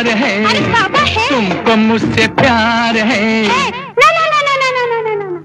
प्यार है, अरे बाबा है, तुमको मुझसे प्यार है। ना ना ना ना ना ना ना ना ना।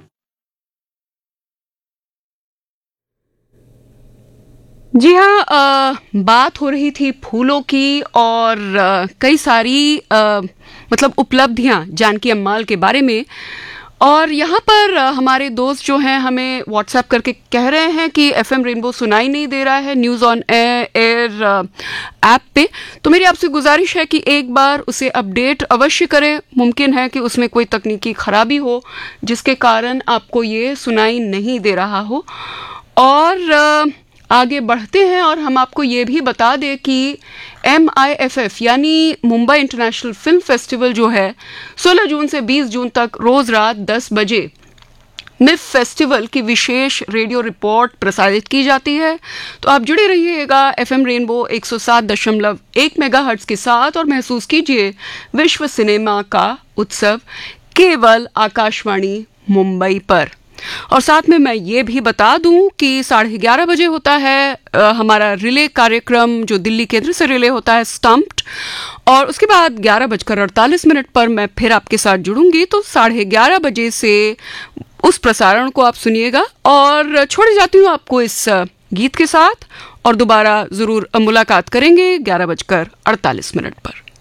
जी हाँ, बात हो रही थी फूलों की और कई सारी मतलब उपलब्धियां जानकी अम्माल के बारे में। और यहाँ पर हमारे दोस्त जो हैं हमें व्हाट्सएप करके कह रहे हैं कि एफएम रेनबो सुनाई नहीं दे रहा है न्यूज़ ऑन एयर ऐप पे। तो मेरी आपसे गुजारिश है कि एक बार उसे अपडेट अवश्य करें। मुमकिन है कि उसमें कोई तकनीकी खराबी हो जिसके कारण आपको ये सुनाई नहीं दे रहा हो। और आगे बढ़ते हैं और हम आपको ये भी बता दें कि MIFF यानी मुंबई इंटरनेशनल फिल्म फेस्टिवल जो है 16 जून से 20 जून तक रोज रात 10 बजे मिफ फेस्टिवल की विशेष रेडियो रिपोर्ट प्रसारित की जाती है। तो आप जुड़े रहिएगा FM रेनबो 107.1 मेगाहर्ट्ज के साथ और महसूस कीजिए विश्व सिनेमा का उत्सव केवल आकाशवाणी मुंबई पर। और साथ में मैं ये भी बता दूं कि 11:30 बजे होता है हमारा रिले कार्यक्रम जो दिल्ली केंद्र से रिले होता है स्टम्प्ड। और उसके बाद 11:48 पर मैं फिर आपके साथ जुड़ूंगी। तो 11:30 बजे से उस प्रसारण को आप सुनिएगा। और छोड़ जाती हूँ आपको इस गीत के साथ और दोबारा जरूर मुलाकात करेंगे 11:48 पर।